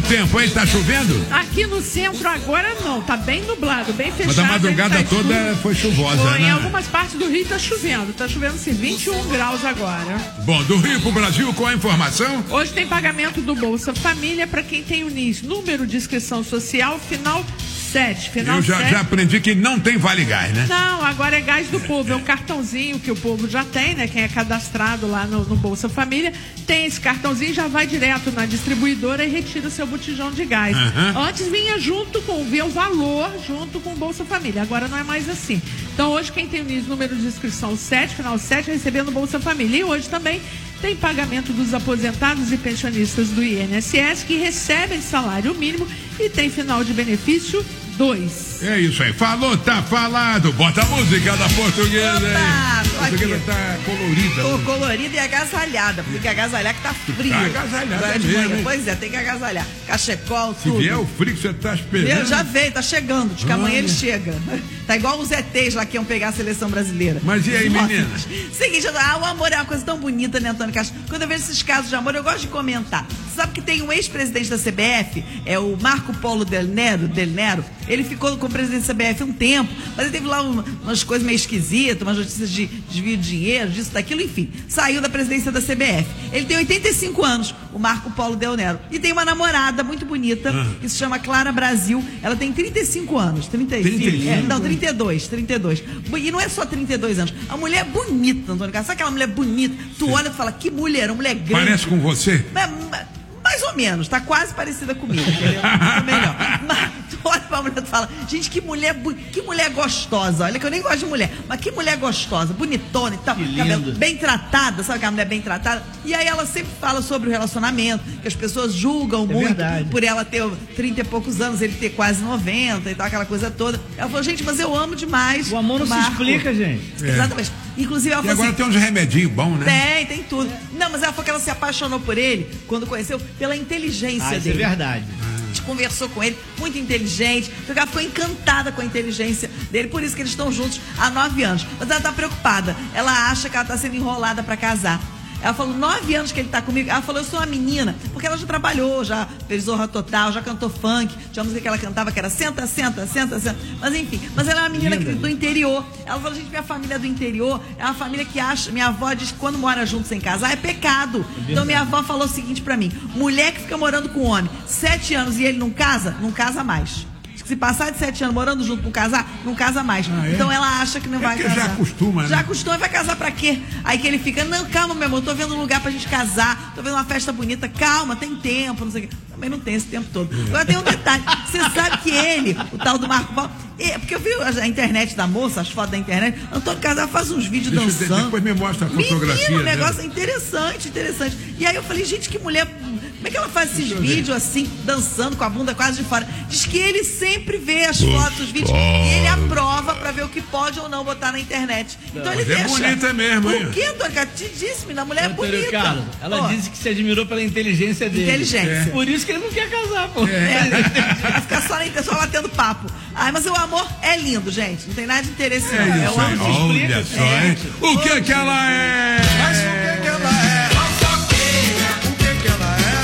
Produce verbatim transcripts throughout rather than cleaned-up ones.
tempo, hein? Tá chovendo? Aqui no centro agora não, tá bem nublado, bem fechado. Mas a madrugada tá toda escuro. foi chuvosa, Foi, né? em algumas partes do Rio tá chovendo, tá chovendo sim, vinte e um graus agora. Bom, do Rio pro Brasil, qual a informação? Hoje tem pagamento do Bolsa Família para quem tem o N I S, número de inscrição social, final sete. Final Eu já, sete. já aprendi que não tem Vale Gás, né? Não, agora é gás do povo, é um cartãozinho que o povo já tem, né? Quem é cadastrado lá no, no Bolsa Família, tem esse cartãozinho, já vai direto na distribuidora e retira o seu botijão de gás. Uhum. Antes vinha junto com, vinha o valor junto com o Bolsa Família, agora não é mais assim. Então hoje quem tem o N I S, número de inscrição sete, final sete, recebendo o Bolsa Família. E hoje também tem pagamento dos aposentados e pensionistas do I N S S que recebem salário mínimo e tem final de benefício dois. É isso aí. Falou, tá falado. Bota a música da portuguesa aí. A portuguesa tá colorida. Tô colorida e agasalhada, porque tem que agasalhar que tá frio. Tá agasalhada Agora de mesmo, manhã. hein? Pois é, tem que agasalhar. Cachecol, Se tudo. vier o frio que você tá esperando. Meu, já veio, tá chegando. Diz que Ah, amanhã ele é. chega. Tá igual os E Tês lá que iam pegar a seleção brasileira. Mas e aí, Nossa. meninas? Seguinte, ah, o amor é uma coisa tão bonita, né, Antônio Castro? Quando eu vejo esses casos de amor, eu gosto de comentar. Você sabe que tem um ex-presidente da C B F, é o Marco Polo Del Nero, Del Nero. Ele ficou como presidente da C B F um tempo, mas ele teve lá uma, umas coisas meio esquisitas, umas notícias de desvio de dinheiro, disso, daquilo, enfim. Saiu da presidência da C B F. Ele tem oitenta e cinco anos, o Marco Polo Del Nero. E tem uma namorada muito bonita, ah. que se chama Clara Brasil. Ela tem trinta e cinco anos. trinta e cinco? trinta e cinco? É, não, trinta e dois, trinta e dois. E não é só trinta e dois anos. A mulher é bonita, Antônio Carlos. Sabe aquela mulher bonita? Tu Sim. olha e fala, que mulher, uma mulher grande. Parece com você? Mas, mais ou menos, tá quase parecida comigo, entendeu? Também não. Mas tu olha pra mulher e fala, gente, que mulher, que mulher gostosa. Olha que eu nem gosto de mulher, mas que mulher gostosa, bonitona e tal, cabelo bem tratada, sabe aquela mulher bem tratada? E aí ela sempre fala sobre o relacionamento, que as pessoas julgam é muito verdade. Por ela ter trinta e poucos anos, ele ter quase noventa e tal, aquela coisa toda. Ela falou, gente, mas eu amo demais. O amor não Marco. Se explica, gente. É. Exatamente. Inclusive ela e falou agora assim, tem uns remedinhos bons, né? Tem, tem tudo. Não, mas ela falou que ela se apaixonou por ele quando conheceu, pela inteligência ah, isso dele. É verdade. A gente conversou com ele, muito inteligente. Ela ficou encantada com a inteligência dele, por isso que eles estão juntos há nove anos. Mas ela tá preocupada. Ela acha que ela tá sendo enrolada para casar. Ela falou, nove anos que ele tá comigo. Ela falou, eu sou uma menina, porque ela já trabalhou, já fez Zorra Total, já cantou funk. Tinha uma música que ela cantava que era senta, senta, senta, senta. Mas enfim, mas ela é uma menina que, do interior. Ela falou, gente, minha família é do interior, é uma família que acha, minha avó diz que quando mora junto sem casar é pecado. É então minha avó falou o seguinte pra mim, mulher que fica morando com homem sete anos e ele não casa, não casa mais. Se passar de sete anos morando junto com casar, não casa mais. Ah, é? Então ela acha que não é vai casar. Já acostuma, né? Já acostuma, vai casar pra quê? Aí que ele fica, não, calma, meu amor, tô vendo um lugar pra gente casar, tô vendo uma festa bonita, calma, tem tempo, não sei o quê. Também não tem esse tempo todo. É. Agora tem um detalhe, você sabe que ele, o tal do Marco Paulo, é, porque eu vi a internet da moça, as fotos da internet, Antônio Casal faz uns vídeos Deixa dançando. Depois me mostra a fotografia. Menino, um negócio interessante, interessante. E aí eu falei, gente, que mulher... Como é que ela faz esses vídeos assim, dançando com a bunda quase de fora? Diz que ele sempre vê as fotos, os vídeos, e ele aprova pra ver o que pode ou não botar na internet. Então não, ele mas deixa. É bonita mesmo, hein? Por que, Antônio? Te disse, menina, a mulher é bonita. Carlos, ela oh. disse que se admirou pela inteligência dele. Inteligência. É. Por isso que ele não quer casar, pô. É. Vai ficar só, na, só batendo papo. Ai, mas o amor é lindo, gente. Não tem nada de interesse, é não. Isso, é o amor que explica. Olha só, é. hein? O que que ela é? Mas o que que ela é? O que que ela é?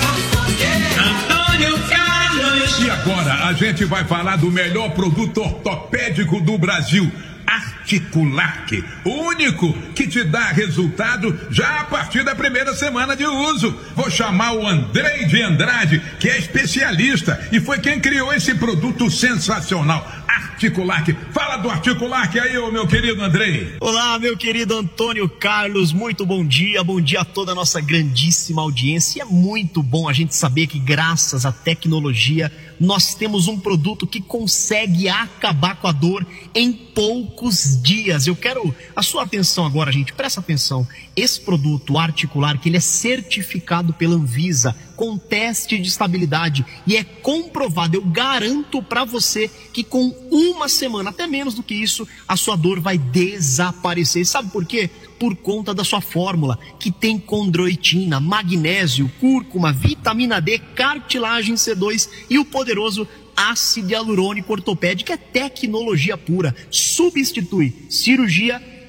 E agora a gente vai falar do melhor produto ortopédico do Brasil, Articulac, o único que te dá resultado já a partir da primeira semana de uso. Vou chamar o Andrei de Andrade, que é especialista e foi quem criou esse produto sensacional, Articulac. Fala do Articulac aí, ô meu querido Andrei. Olá, meu querido Antônio Carlos, muito bom dia, bom dia a toda a nossa grandíssima audiência. É muito bom a gente saber que graças à tecnologia nós temos um produto que consegue acabar com a dor em poucos dias. Eu quero a sua atenção agora, gente, presta atenção. Esse produto Articular, que ele é certificado pela Anvisa, com teste de estabilidade e é comprovado, eu garanto para você que com uma semana, até menos do que isso, a sua dor vai desaparecer. Sabe por quê? Por conta da sua fórmula, que tem condroitina, magnésio, cúrcuma, vitamina D, cartilagem C dois e o poderoso ácido hialurônico ortopédico. É tecnologia pura, substitui cirurgia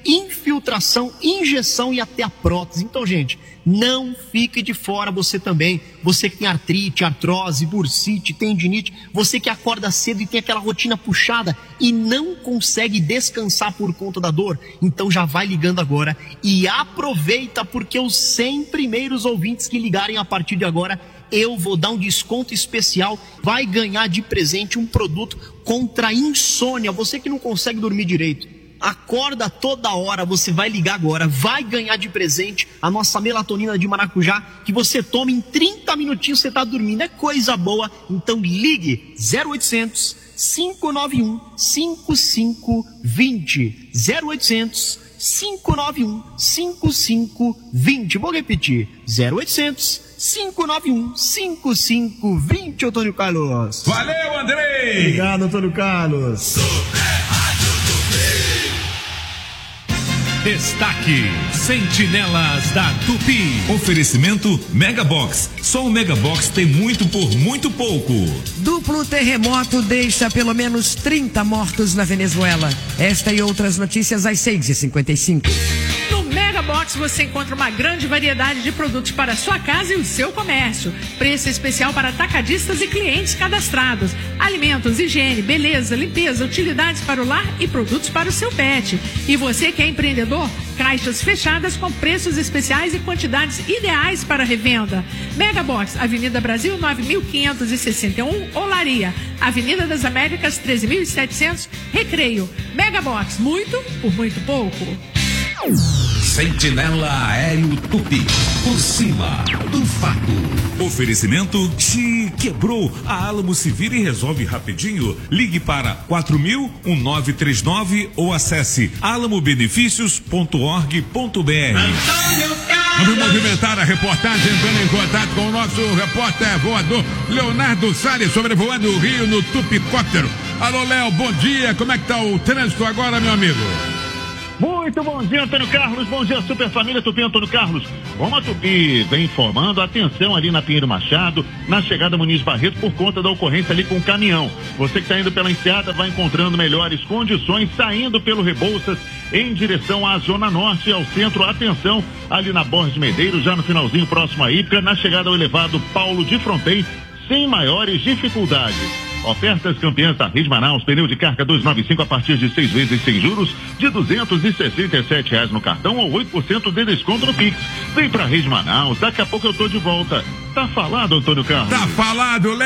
infiltração, injeção e até a prótese. Então, gente, não fique de fora você também. Você que tem artrite, artrose, bursite, tendinite, você que acorda cedo e tem aquela rotina puxada e não consegue descansar por conta da dor, então já vai ligando agora e aproveita, porque os cem primeiros ouvintes que ligarem a partir de agora, eu vou dar um desconto especial, vai ganhar de presente um produto contra a insônia. Você que não consegue dormir direito, acorda toda hora, você vai ligar agora, vai ganhar de presente a nossa melatonina de maracujá, que você toma em trinta minutinhos, você está dormindo, é coisa boa. Então ligue zero oitocentos, cinco nove um, cinco cinco dois zero, zero oitocentos, cinco nove um, cinco cinco dois zero. Vou repetir, zero oitocentos, cinco nove um, cinco cinco dois zero, Antônio Carlos. Valeu, Andrei! Obrigado, Antônio Carlos. Destaque Sentinelas da Tupi. Oferecimento Megabox. Só o Megabox tem muito por muito pouco. Duplo terremoto deixa pelo menos trinta mortos na Venezuela. Esta e outras notícias às seis e cinquenta e cinco. No Megabox você encontra uma grande variedade de produtos para a sua casa e o seu comércio. Preço especial para atacadistas e clientes cadastrados. Alimentos, higiene, beleza, limpeza, utilidades para o lar e produtos para o seu pet. E você que é empreendedor, caixas fechadas com preços especiais e quantidades ideais para revenda. Megabox, Avenida Brasil nove mil quinhentos e sessenta e um, Olaria. Avenida das Américas treze mil e setecentos, Recreio. Megabox, muito por muito pouco. Sentinela Aéreo Tupi. Por cima do fato. Oferecimento: se quebrou, a Alamo se vira e resolve rapidinho. Ligue para quatro mil, um nove três nove ou acesse alamo benefícios ponto org ponto br. Vamos movimentar a reportagem, entrando em contato com o nosso repórter voador Leonardo Salles, sobrevoando o Rio no Tupicóptero. Alô, Léo, bom dia. Como é que tá o trânsito agora, meu amigo? Muito bom dia, Antônio Carlos. Bom dia, Super Família Tupi, Antônio Carlos. Como a Tupi vem informando, atenção ali na Pinheiro Machado, na chegada Muniz Barreto, por conta da ocorrência ali com o caminhão. Você que está indo pela Enseada vai encontrando melhores condições, saindo pelo Rebouças em direção à Zona Norte e ao centro. Atenção ali na Borges Medeiros, já no finalzinho próximo à Ípica, na chegada ao elevado Paulo de Fronten, sem maiores dificuldades. Ofertas campeãs da Rede Manaus, pneu de carga duzentos e noventa e cinco a partir de seis vezes sem juros, de duzentos e sessenta e sete reais no cartão ou oito por cento de desconto no Pix. Vem pra Rede Manaus, daqui a pouco eu tô de volta. Tá falado, Antônio Carlos? Tá falado, Léo.